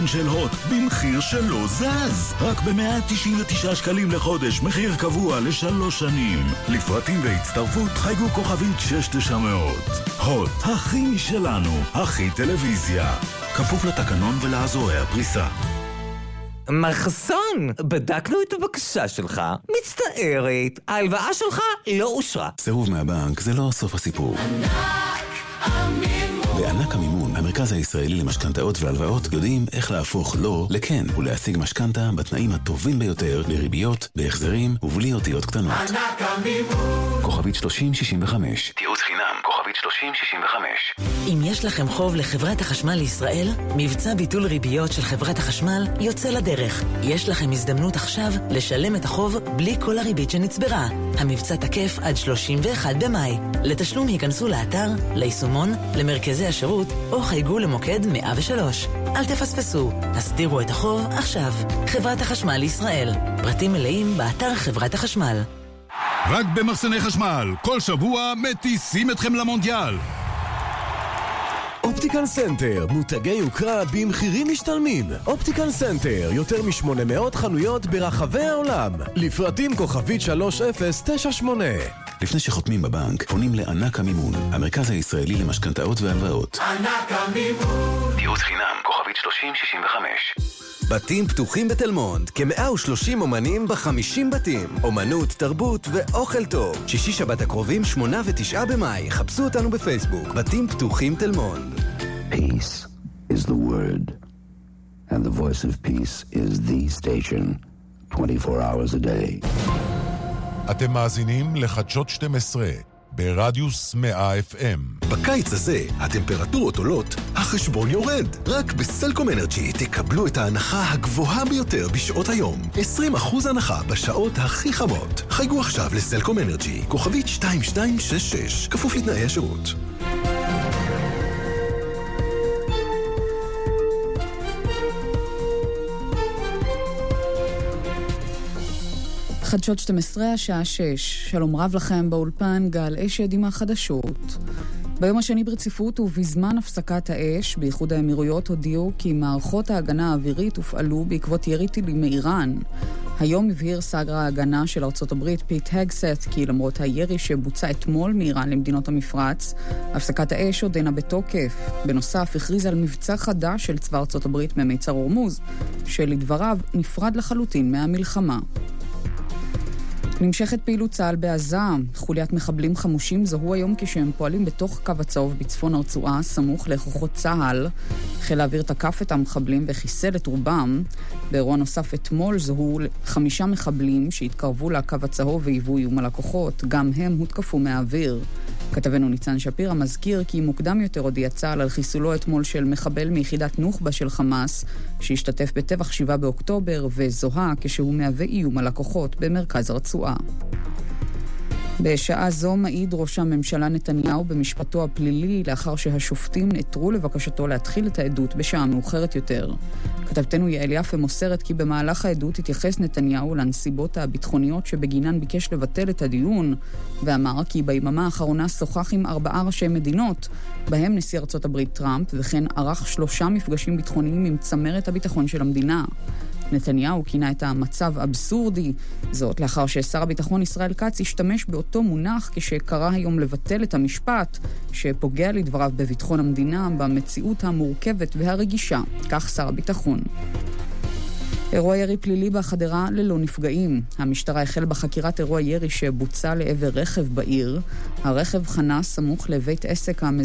של הוט במחיר שלא זז, רק ב-199 שקלים לחודש, מחיר קבוע ל3 שנים. לפרטים והצטרפות חייגו כוכבית 6900. הוט, הכי משלנו, הכי טלוויזיה, כפוף לתקנון ולאזורי הפריסה. מר חסון, בדקנו את הבקשה שלך. מצטערת, ההלוואה שלך לא אושרה. סירוב מהבנק זה לא סוף הסיפור. בענק המימון, המרכז הישראלי למשכנתאות והלוואות, יודעים איך להפוך לא לכן ולהשיג משכנתה בתנאים הטובים ביותר, לריביות, בהחזרים ובלי אותיות קטנות. ענק המימון. כוכבית 3065. תיעוץ חינם, כוכבית 3065. אם יש לכם חוב לחברת החשמל לישראל, מבצע ביטול ריביות של חברת החשמל יוצא לדרך. יש לכם הזדמנות עכשיו לשלם את החוב בלי כל הריבית שנצברה. המבצע תקף עד 31 במאי. לתשלום היכנסו לאתר, ליישומון, למרכזי השירות או חייגו למוקד 103. אל תפספסו, הסדירו את החוב עכשיו. חברת החשמל לישראל. פרטים מלאים באתר חברת החשמל. רק במחסני חשמל, כל שבוע מטיסים אתכם למונדיאל. אופטיקל סנטר, מותגי יוקרה במחירים משתלמים. אופטיקל סנטר, יותר מ-800 חנויות ברחבי העולם. לפרטים כוכבית 3098. לפני שחותמים בבנק, פונים לענק המימון, המרכז הישראלי למשכנתאות והלוואות. ענק המימון. תיעוץ חינם, כוכבית 3065. בתים פתוחים בתל מונד, כ-130 אומנים ב-50 בתים. אומנות, תרבות ואוכל טוב. שישי שבת הקרובים, 8 ו-9 במאי. חפשו אותנו בפייסבוק. בתים פתוחים תל מונד. Peace is the word. And the voice of peace is the station. 24 hours a day. אתם מאזינים לחדשות 12 ברדיוס 100 FM. בקיץ הזה הטמפרטורות עולות, החשבון יורד. רק בסלקום אנרג'י תקבלו את ההנחה הגבוהה ביותר בשעות היום. 20% הנחה בשעות הכי חמות. חייגו עכשיו לסלקום אנרג'י, כוכבית 2266, כפוף לתנאי השירות. חדשות 12, השעה 6. שלום רב לכם באולפן, גל אשד עם החדשות. ביום השני ברציפות ובזמן הפסקת האש, באיחוד האמירויות הודיעו כי מערכות ההגנה האווירית הופעלו בעקבות ירי טילים מאיראן. היום הבהיר שר ההגנה של ארצות הברית פיט הגסט כי למרות הירי שבוצע אתמול מאיראן למדינות המפרץ, הפסקת האש עודנה בתוקף. בנוסף, הכריז על מבצע חדש של צבא ארצות הברית ממיצר הורמוז, שלדבריו נפרד לחלוטין מהמלחמה. נמשכת פעילות צה"ל בעזה. חוליית מחבלים חמושים זוהו היום כשהם פועלים בתוך קו הצהוב בצפון הרצועה, סמוך לכוחות צה"ל. חיל האוויר תקף את המחבלים וחיסל את רובם. באירוע נוסף אתמול זוהו 5 מחבלים שהתקרבו לקו הצהוב והיוו איום על הכוחות. גם הם הותקפו מהאוויר. כתבנו ניצן שפירא מזכיר כי מוקדם יותר הודיע צה"ל על חיסולו אתמול של מחבל מיחידת נוח'בה של חמאס, שהשתתף בטבח 7 באוקטובר וזוהה כשהוא מהווה איום על הכוחות במרכז הרצועה. בשעה זו מעיד ראש הממשלה נתניהו במשפטו הפלילי לאחר שהשופטים נתרו לבקשתו להתחיל את העדות בשעה מאוחרת יותר. כתבתנו יעל יפה מוסרת כי במהלך העדות התייחס נתניהו לנסיבות הביטחוניות שבגינן ביקש לבטל את הדיון, ואמר כי ביממה האחרונה שוחח עם 4 ראשי מדינות, בהם נשיא ארצות הברית טראמפ, וכן ערך 3 מפגשים ביטחוניים עם צמרת הביטחון של המדינה. נתניהו כינה את המצב אבסורדי, זאת לאחר ששר הביטחון ישראל כץ השתמש באותו מונח כשקרא היום לבטל את המשפט שפוגע לדבריו בביטחון המדינה במציאות המורכבת והרגישה, כך שר הביטחון. אירוע ירי פלילי בחדרה ללא נפגעים. המשטרה החל בחקירת אירוע ירי שבוצע לעבר רכב בעיר. הרכב חנה סמוך לבית עסק